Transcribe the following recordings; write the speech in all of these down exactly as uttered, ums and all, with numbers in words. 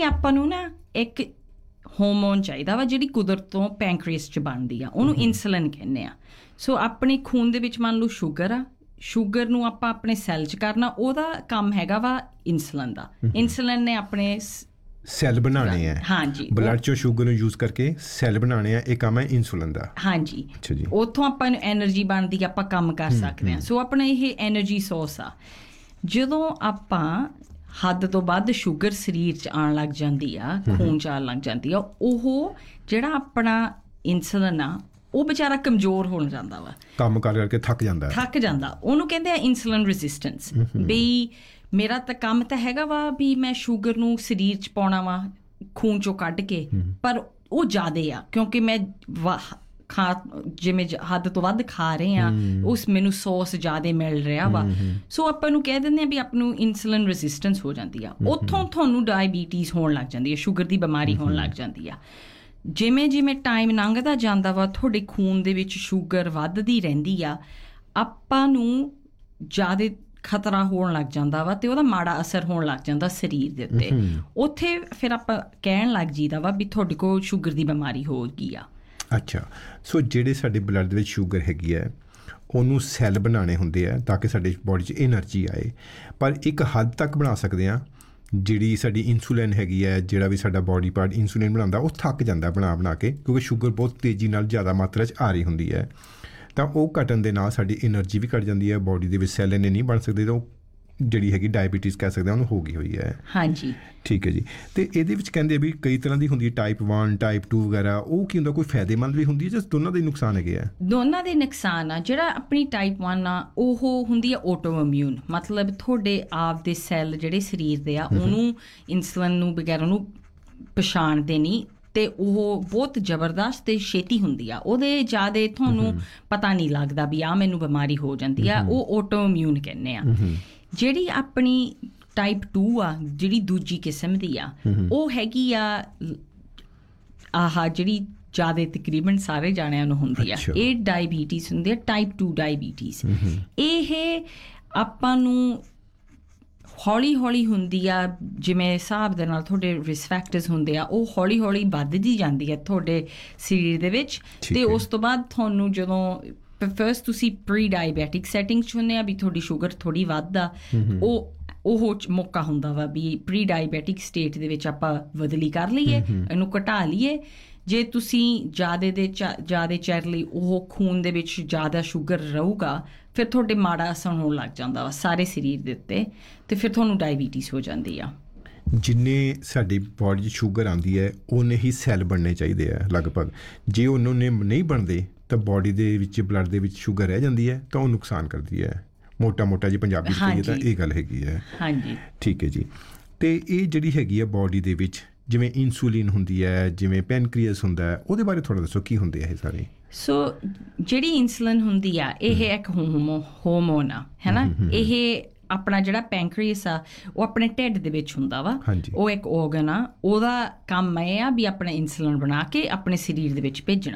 ਆਪਾਂ ਨੂੰ ਨਾ ਇੱਕ ਹੋਰਮੋਨ ਚਾਹੀਦਾ ਵਾ ਜਿਹੜੀ ਕੁਦਰਤ ਤੋਂ ਪੈਂਕਰੀਅਸ 'ਚ ਬਣਦੀ ਆ, ਉਹਨੂੰ ਇਨਸੂਲਿਨ ਕਹਿੰਦੇ ਆ। ਸੋ ਆਪਣੇ ਖੂਨ ਦੇ ਵਿੱਚ ਮੰਨ ਲਓ ਸ਼ੂਗਰ ਆ, ਸ਼ੂਗਰ ਨੂੰ ਆਪਾਂ ਆਪਣੇ ਸੈੱਲ 'ਚ ਕਰਨਾ, ਉਹਦਾ ਕੰਮ ਹੈਗਾ ਵਾ ਇਨਸੂਲਿਨ ਦਾ। ਇਨਸੂਲਿਨ ਨੇ ਆਪਣੇ ਸੈੱਲ ਬਣਾਉਣੇ ਆ, ਹਾਂਜੀ, ਬਲੱਡ 'ਚੋਂ ਸ਼ੂਗਰ ਨੂੰ ਯੂਜ਼ ਕਰਕੇ ਸੈੱਲ ਬਣਾਉਣੇ ਆ, ਇਹ ਕੰਮ ਹੈ ਇਨਸੂਲਿਨ ਦਾ। ਹਾਂਜੀ, ਅੱਛਾ ਜੀ। ਉੱਥੋਂ ਆਪਾਂ ਨੂੰ ਐਨਰਜੀ ਬਣਦੀ, ਆਪਾਂ ਕੰਮ ਕਰ ਸਕਦੇ ਹਾਂ। ਸੋ ਆਪਣਾ ਇਹ ਐਨਰਜੀ ਸੋਰਸ ਆ। ਜਦੋਂ ਆਪਾਂ ਹੱਦ ਤੋਂ ਵੱਧ ਸ਼ੂਗਰ ਸਰੀਰ 'ਚ ਆਉਣ ਲੱਗ ਜਾਂਦੀ ਆ, ਖੂਨ 'ਚ ਆਉਣ ਲੱਗ ਜਾਂਦੀ ਆ, ਉਹ ਜਿਹੜਾ ਆਪਣਾ ਇਨਸੂਲਿਨ ਆ ਉਹ ਵਿਚਾਰਾ ਕਮਜ਼ੋਰ ਹੋ ਜਾਂਦਾ ਵਾ, ਕੰਮ ਕਰ ਕਰਕੇ ਥੱਕ ਜਾਂਦਾ ਥੱਕ ਜਾਂਦਾ ਉਹਨੂੰ ਕਹਿੰਦੇ ਆ ਇਨਸੂਲਿਨ ਰੈਜ਼ਿਸਟੈਂਸ। ਵੀ ਮੇਰਾ ਤਾਂ ਕੰਮ ਤਾਂ ਹੈਗਾ ਵਾ ਵੀ ਮੈਂ ਸ਼ੂਗਰ ਨੂੰ ਸਰੀਰ 'ਚ ਪਾਉਣਾ ਵਾ ਖੂਨ 'ਚੋਂ ਕੱਢ ਕੇ, ਪਰ ਉਹ ਜ਼ਿਆਦੇ ਆ ਕਿਉਂਕਿ ਮੈਂ ਖਾ ਜਿਵੇਂ ਹੱਦ ਤੋਂ ਵੱਧ ਖਾ ਰਹੇ ਹਾਂ, ਉਸ ਮੈਨੂੰ ਸੋਸ ਜ਼ਿਆਦਾ ਮਿਲ ਰਿਹਾ ਵਾ। ਸੋ ਆਪਾਂ ਨੂੰ ਕਹਿ ਦਿੰਦੇ ਹਾਂ ਵੀ ਆਪਾਂ ਨੂੰ ਇਨਸੂਲਿਨ ਰੈਜ਼ਿਸਟੈਂਸ ਹੋ ਜਾਂਦੀ ਆ। ਉੱਥੋਂ ਤੁਹਾਨੂੰ ਡਾਇਬੀਟੀਜ਼ ਹੋਣ ਲੱਗ ਜਾਂਦੀ ਹੈ, ਸ਼ੂਗਰ ਦੀ ਬਿਮਾਰੀ ਹੋਣ ਲੱਗ ਜਾਂਦੀ ਆ। ਜਿਵੇਂ ਜਿਵੇਂ ਟਾਈਮ ਲੰਘਦਾ ਜਾਂਦਾ ਵਾ ਤੁਹਾਡੇ ਖੂਨ ਦੇ ਵਿੱਚ ਸ਼ੂਗਰ ਵੱਧਦੀ ਰਹਿੰਦੀ ਆ, ਆਪਾਂ ਨੂੰ ਜ਼ਿਆਦਾ ਖਤਰਾ ਹੋਣ ਲੱਗ ਜਾਂਦਾ ਵਾ ਤੇ ਉਹਦਾ ਮਾੜਾ ਅਸਰ ਹੋਣ ਲੱਗ ਜਾਂਦਾ ਸਰੀਰ ਦੇ ਉੱਤੇ। ਉੱਥੇ ਫਿਰ ਆਪਾਂ ਕਹਿਣ ਲੱਗ ਜੀਦਾ ਵਾ ਵੀ ਤੁਹਾਡੇ ਕੋਲ ਸ਼ੂਗਰ ਦੀ ਬਿਮਾਰੀ ਹੋ ਗਈ ਆ। ਅੱਛਾ, ਸੋ ਜਿਹੜੇ ਸਾਡੇ ਬਲੱਡ ਦੇ ਵਿੱਚ ਸ਼ੂਗਰ ਹੈਗੀ ਹੈ ਉਹਨੂੰ ਸੈੱਲ ਬਣਾਉਣੇ ਹੁੰਦੇ ਆ ਤਾਂ ਕਿ ਸਾਡੇ ਬੋਡੀ 'ਚ ਐਨਰਜੀ ਆਏ, ਪਰ ਇੱਕ ਹੱਦ ਤੱਕ ਬਣਾ ਸਕਦੇ ਹਾਂ। ਜਿਹੜੀ ਸਾਡੀ ਇਨਸੂਲਿਨ ਹੈਗੀ ਹੈ, ਜਿਹੜਾ ਵੀ ਸਾਡਾ ਬੋਡੀ ਪਾਰਟ ਇਨਸੂਲਿਨ ਬਣਾਉਂਦਾ, ਉਹ ਥੱਕ ਜਾਂਦਾ ਬਣਾ ਬਣਾ ਕੇ, ਕਿਉਂਕਿ ਸ਼ੂਗਰ ਬਹੁਤ ਤੇਜ਼ੀ ਨਾਲ ਜ਼ਿਆਦਾ ਮਾਤਰਾ 'ਚ ਆ ਰਹੀ ਹੁੰਦੀ ਹੈ। ਤਾਂ ਉਹ ਘਟਣ ਦੇ ਨਾਲ ਸਾਡੀ ਐਨਰਜੀ ਵੀ ਘੱਟ ਜਾਂਦੀ ਹੈ, ਬੋਡੀ ਦੇ ਵਿੱਚ ਸੈੱਲ ਇੰਨੇ ਨਹੀਂ ਬਣ ਸਕਦੇ, ਤਾਂ ਉਹ ਜਿਹੜੀ ਹੈਗੀ ਡਾਇਬੀਟੀਜ਼ ਕਹਿ ਸਕਦੇ ਹਾਂ ਉਹਨੂੰ ਹੋ ਗਈ ਹੋਈ ਹੈ। ਹਾਂਜੀ, ਠੀਕ ਹੈ ਜੀ। ਅਤੇ ਇਹਦੇ ਵਿੱਚ ਕਹਿੰਦੇ ਵੀ ਕਈ ਤਰ੍ਹਾਂ ਦੀ ਹੁੰਦੀ ਹੈ, ਟਾਈਪ ਵਨ ਟਾਈਪ ਟੂ ਵਗੈਰਾ, ਉਹ ਕੀ ਹੁੰਦਾ, ਕੋਈ ਫਾਇਦੇਮੰਦ ਵੀ ਹੁੰਦੀ ਹੈ ਜਾਂ ਦੋਨਾਂ ਦੇ ਨੁਕਸਾਨ ਹੈਗੇ ਆ? ਦੋਨਾਂ ਦੇ ਨੁਕਸਾਨ ਆ। ਜਿਹੜਾ ਆਪਣੀ ਟਾਈਪ ਵਨ ਆ ਉਹ ਹੁੰਦੀ ਆ ਆਟੋ ਇਮਿਊਨ, ਮਤਲਬ ਤੁਹਾਡੇ ਆਪ ਦੇ ਸੈੱਲ ਜਿਹੜੇ ਸਰੀਰ ਦੇ ਆ ਉਹਨੂੰ ਇਨਸੂਲਿਨ ਨੂੰ ਵਗੈਰਾ ਉਹਨੂੰ ਪਛਾਣਦੇ ਨਹੀਂ, ਅਤੇ ਉਹ ਬਹੁਤ ਜ਼ਬਰਦਸਤ ਅਤੇ ਛੇਤੀ ਹੁੰਦੀ ਆ, ਉਹਦੇ ਜ਼ਿਆਦਾ ਤੁਹਾਨੂੰ ਪਤਾ ਨਹੀਂ ਲੱਗਦਾ ਵੀ ਆਹ ਮੈਨੂੰ ਬਿਮਾਰੀ ਹੋ ਜਾਂਦੀ ਆ, ਉਹ ਆਟੋ ਇਮਿਊਨ ਕਹਿੰਦੇ ਆ। ਜਿਹੜੀ ਆਪਣੀ ਟਾਈਪ ਟੂ ਆ, ਜਿਹੜੀ ਦੂਜੀ ਕਿਸਮ ਦੀ ਆ, ਉਹ ਹੈਗੀ ਆ ਆਹ ਜਿਹੜੀ ਜ਼ਿਆਦਾ ਤਕਰੀਬਨ ਸਾਰੇ ਜਾਣਿਆਂ ਨੂੰ ਹੁੰਦੀ ਆ, ਇਹ ਡਾਇਬੀਟੀਜ਼ ਹੁੰਦੀ ਆ, ਟਾਈਪ ਟੂ ਡਾਇਬੀਟੀਜ਼। ਇਹ ਆਪਾਂ ਨੂੰ ਹੌਲੀ ਹੌਲੀ ਹੁੰਦੀ ਆ, ਜਿਵੇਂ ਹਿਸਾਬ ਦੇ ਨਾਲ ਤੁਹਾਡੇ ਰਿਸਕ ਫੈਕਟਰਸ ਹੁੰਦੇ ਆ, ਉਹ ਹੌਲੀ ਹੌਲੀ ਵੱਧਦੀ ਜਾਂਦੀ ਹੈ ਤੁਹਾਡੇ ਸਰੀਰ ਦੇ ਵਿੱਚ। ਅਤੇ ਉਸ ਤੋਂ ਬਾਅਦ ਤੁਹਾਨੂੰ ਜਦੋਂ ਫਸਟ ਤੁਸੀਂ ਪ੍ਰੀ ਡਾਇਬੈਟਿਕ ਸੈਟਿੰਗ 'ਚ ਹੁੰਦੇ ਆ ਵੀ ਤੁਹਾਡੀ ਸ਼ੂਗਰ ਥੋੜ੍ਹੀ ਵੱਧ ਆ, ਉਹ ਉਹ ਮੌਕਾ ਹੁੰਦਾ ਵਾ ਵੀ ਪ੍ਰੀ ਡਾਇਬੈਟਿਕ ਸਟੇਟ ਦੇ ਵਿੱਚ ਆਪਾਂ ਬਦਲੀ ਕਰ ਲਈਏ, ਇਹਨੂੰ ਘਟਾ ਲਈਏ। ਜੇ ਤੁਸੀਂ ਜ਼ਿਆਦਾ ਦੇ ਜ਼ਿਆਦਾ ਚਿਰ ਲਈ ਉਹ ਖੂਨ ਦੇ ਵਿੱਚ ਜ਼ਿਆਦਾ ਸ਼ੂਗਰ ਰਹੂਗਾ, ਫਿਰ ਤੁਹਾਡੇ ਮਾੜਾ ਅਸਰ ਹੋਣ ਲੱਗ ਜਾਂਦਾ ਵਾ ਸਾਰੇ ਸਰੀਰ ਦੇ ਉੱਤੇ, ਅਤੇ ਫਿਰ ਤੁਹਾਨੂੰ ਡਾਇਬੀਟੀਜ਼ ਹੋ ਜਾਂਦੀ ਆ। ਜਿੰਨੇ ਸਾਡੀ ਬੋਡੀ 'ਚ ਸ਼ੂਗਰ ਆਉਂਦੀ ਹੈ ਓਨੇ ਹੀ ਸੈੱਲ ਬਣਨੇ ਚਾਹੀਦੇ ਆ ਲਗਭਗ। ਜੇ ਉਹਨਾਂ ਨੇ ਨਹੀਂ ਬਣਦੇ ਤਾਂ ਬੋਡੀ ਦੇ ਵਿੱਚ ਬਲੱਡ ਦੇ ਵਿੱਚ ਸ਼ੂਗਰ ਰਹਿ ਜਾਂਦੀ ਹੈ, ਤਾਂ ਉਹ ਨੁਕਸਾਨ ਕਰਦੀ ਹੈ। ਮੋਟਾ ਮੋਟਾ ਜੀ ਪੰਜਾਬੀ 'ਚ ਕਹੀਏ ਤਾਂ ਇਹ ਗੱਲ ਹੈਗੀ ਹੈ। ਹਾਂਜੀ, ਠੀਕ ਹੈ ਜੀ। ਅਤੇ ਇਹ ਜਿਹੜੀ ਹੈਗੀ ਹੈ ਬੋਡੀ ਦੇ ਵਿੱਚ, ਜਿਵੇਂ ਇਨਸੂਲਿਨ ਹੁੰਦੀ ਹੈ, ਜਿਵੇਂ ਪੈਨਕ੍ਰੀਅਸ ਹੁੰਦਾ ਹੈ, ਉਹਦੇ ਬਾਰੇ ਥੋੜ੍ਹਾ ਦੱਸੋ ਕੀ ਹੁੰਦੇ ਆ ਇਹ ਸਾਰੇ? ਸੋ ਜਿਹੜੀ ਇਨਸੂਲਿਨ ਹੁੰਦੀ ਆ ਇਹ ਇੱਕ ਹੋਮੋ ਹੋਰਮੋਨ ਆ, ਹੈ ਨਾ। ਇਹ ਆਪਣਾ ਜਿਹੜਾ ਪੈਂਕਰੀਅਸ ਆ ਉਹ ਆਪਣੇ ਢਿੱਡ ਦੇ ਵਿੱਚ ਹੁੰਦਾ ਵਾ, ਉਹ ਇੱਕ ਔਰਗਨ ਆ, ਉਹਦਾ ਕੰਮ ਇਹ ਆ ਵੀ ਆਪਣਾ ਇਨਸੂਲਿਨ ਬਣਾ ਕੇ ਆਪਣੇ ਸਰੀਰ ਦੇ ਵਿੱਚ ਭੇਜਣਾ।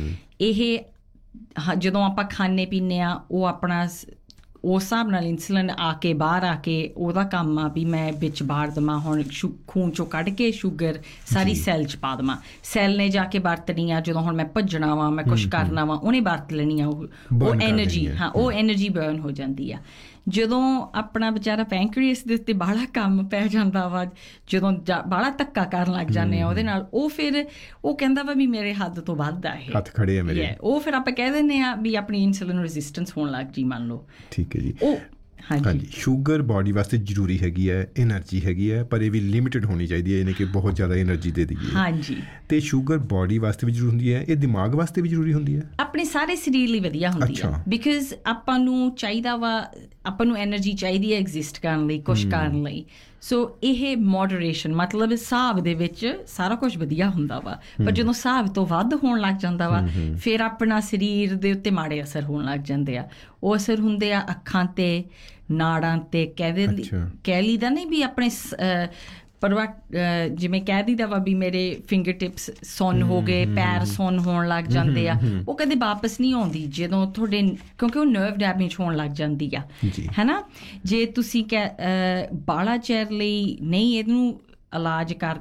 ਇਹ ਜਦੋਂ ਆਪਾਂ ਖਾਂਦੇ ਪੀਂਦੇ ਹਾਂ ਉਹ ਆਪਣਾ ਉਸ ਹਿਸਾਬ ਨਾਲ ਇਨਸੂਲਿਨ ਆ ਕੇ ਬਾਹਰ ਆ ਕੇ ਉਹਦਾ ਕੰਮ ਆ ਵੀ ਮੈਂ ਵਿੱਚ ਬਾਹਰ ਦੇਵਾਂ, ਹੁਣ ਸ਼ੂ ਖੂਨ 'ਚੋਂ ਕੱਢ ਕੇ ਸ਼ੂਗਰ ਸਾਰੀ ਸੈੱਲ 'ਚ ਪਾ ਦੇਵਾਂ। ਸੈੱਲ ਨੇ ਜਾ ਕੇ ਵਰਤਣੀ ਆ, ਜਦੋਂ ਹੁਣ ਮੈਂ ਭੱਜਣਾ ਵਾ, ਮੈਂ ਕੁਛ ਕਰਨਾ ਵਾ, ਉਹਨੇ ਵਰਤ ਲੈਣੀ ਆ, ਉਹ ਉਹ ਐਨਰਜੀ, ਹਾਂ ਉਹ ਐਨਰਜੀ ਬਰਨ ਹੋ ਜਾਂਦੀ ਆ। ਜਦੋਂ ਆਪਣਾ ਵਿਚਾਰਾ ਪੈਂਕਰੀਅਸ ਦੇ ਉੱਤੇ ਬਾਹਲਾ ਕੰਮ ਪੈ ਜਾਂਦਾ ਵਾ, ਜਦੋਂ ਜਾ ਬਾਹਲਾ ਧੱਕਾ ਕਰਨ ਲੱਗ ਜਾਂਦੇ ਆ ਉਹਦੇ ਨਾਲ, ਉਹ ਫਿਰ ਉਹ ਕਹਿੰਦਾ ਵਾ ਵੀ ਮੇਰੇ ਹੱਦ ਤੋਂ ਵੱਧ ਆ, ਇਹ ਹੱਥ ਖੜੇ ਆ ਮੇਰੇ, ਉਹ ਫਿਰ ਆਪਾਂ ਕਹਿ ਦਿੰਦੇ ਆ ਵੀ ਆਪਣੀ ਇਨਸੂਲਿਨ ਰੈਜ਼ਿਸਟੈਂਸ ਹੋਣ ਲੱਗ ਜੀ, ਮੰਨ ਲਓ। ਠੀਕ ਹੈ ਜੀ। ਉਹ ਹਾਂਜੀ, ਸ਼ੂਗਰ ਬੋਡੀ ਵਾਸਤੇ ਜ਼ਰੂਰੀ ਹੈਗੀ ਹੈ, ਐਨਰਜੀ ਹੈਗੀ ਹੈ, ਪਰ ਇਹ ਵੀ ਲਿਮਿਟਡ ਹੋਣੀ ਚਾਹੀਦੀ ਹੈ, ਯਾਨੀ ਕਿ ਬਹੁਤ ਜ਼ਿਆਦਾ ਐਨਰਜੀ ਦੇ ਦਈਏ। ਹਾਂਜੀ, ਅਤੇ ਸ਼ੂਗਰ ਬੋਡੀ ਵਾਸਤੇ ਵੀ ਜ਼ਰੂਰੀ ਹੁੰਦੀ ਹੈ, ਇਹ ਦਿਮਾਗ ਵਾਸਤੇ ਵੀ ਜ਼ਰੂਰੀ ਹੁੰਦੀ ਹੈ, ਆਪਣੇ ਸਾਰੇ ਸਰੀਰ ਲਈ ਵਧੀਆ ਹੁੰਦੀ ਹੈ। ਬਿਕਾਜ਼ ਆਪਾਂ ਨੂੰ ਚਾਹੀਦਾ ਵਾ, ਆਪਾਂ ਨੂੰ ਐਨਰਜੀ ਚਾਹੀਦੀ ਹੈ ਐਗਜ਼ਿਸਟ ਕਰਨ ਲਈ, ਕੁਛ ਕਰਨ ਲਈ। ਸੋ ਇਹ ਮੋਡਰੇਸ਼ਨ, ਮਤਲਬ ਹਿਸਾਬ ਦੇ ਵਿੱਚ ਸਾਰਾ ਕੁਛ ਵਧੀਆ ਹੁੰਦਾ ਵਾ, ਪਰ ਜਦੋਂ ਹਿਸਾਬ ਤੋਂ ਵੱਧ ਹੋਣ ਲੱਗ ਜਾਂਦਾ ਵਾ ਫਿਰ ਆਪਣਾ ਸਰੀਰ ਦੇ ਉੱਤੇ ਮਾੜੇ ਅਸਰ ਹੋਣ ਲੱਗ ਜਾਂਦੇ ਆ। ਉਹ ਅਸਰ ਹੁੰਦੇ ਆ ਅੱਖਾਂ 'ਤੇ, ਨਾੜਾਂ 'ਤੇ, ਕਹਿ ਦੇ ਕਹਿ ਲਈਦਾ ਨਹੀਂ ਵੀ ਆਪਣੇ ਪਰਵਾ ਜਿਵੇਂ ਕਹਿ ਦਈਦਾ ਵਾ ਵੀ ਮੇਰੇ ਫਿੰਗਰ ਟਿਪਸ ਸੁੰਨ ਹੋ ਗਏ, ਪੈਰ ਸੁੰਨ ਹੋਣ ਲੱਗ ਜਾਂਦੇ ਆ, ਉਹ ਕਦੇ ਵਾਪਸ ਨਹੀਂ ਆਉਂਦੀ ਜਦੋਂ ਤੁਹਾਡੇ, ਕਿਉਂਕਿ ਉਹ ਨਰਵ ਡੈਮੇਜ ਹੋਣ ਲੱਗ ਜਾਂਦੀ ਆ, ਹੈ ਨਾ। ਜੇ ਤੁਸੀਂ ਕਹਿ ਬਾਹਲਾ ਚਿਰ ਲਈ ਨਹੀਂ ਇਹਨੂੰ ਇਲਾਜ ਕਰ